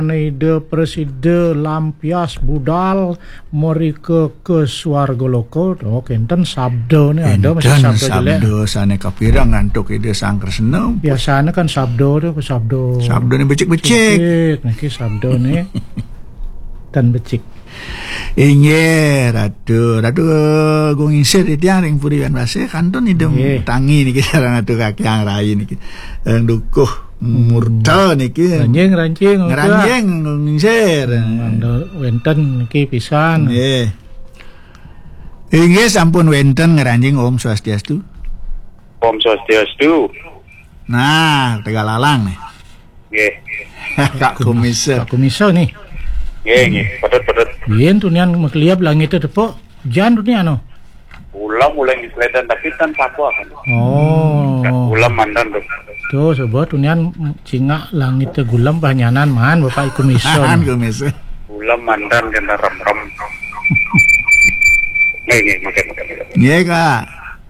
Ide presiden lampias budal mereka ke swarga loko. Oh, kenten sabdo nih ada masih sabdo jelek. Sabdo sana kapirang ngantuk ide sang kresna. Biasanya kan sabdo tuh sabdo. Sabdo nih becik-becik. Nih sabdo nih dan becik. Inye ratu gong insir itiang ring purian base kanton idem tangi niki sareng atu kaki ang rai niki. Dukuh murta niki Ranjing gong insir. Wenten niki pisan. Nggih. Inggih sampun wenten ngranjing Om Swastiastu. Om Swastiastu. Nah, Tegalalang nih. Nggih. Kak Kumiso nih. Nggih, pedot. Yen tunian mekliap langit itu po. Jan dunia no. Ulam mulai diseledan tapi tan sapu akan. Oh. Ulam mandan tuh. Tuh sebab tunian cingak langit te gulam banyanan man Bapak Kumiso. Kumiso. Ulam mandan kena rem-rem. Nggih, makan. Nggih, Kak.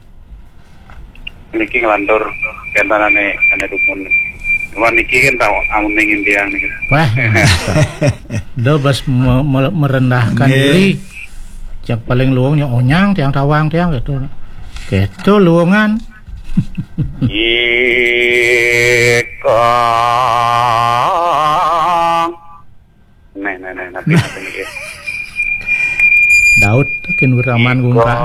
Niki ngelantur kentanane ane dumun. Cuma niki kan tahu amun ning dia niki. Wah. Do bas merendahkan diri. Cak paling luangnya onyang tiang tawang tiang gitu. Gitu luangan. Ika. Nah, nanti niki. Daud kin Wiraman gungka.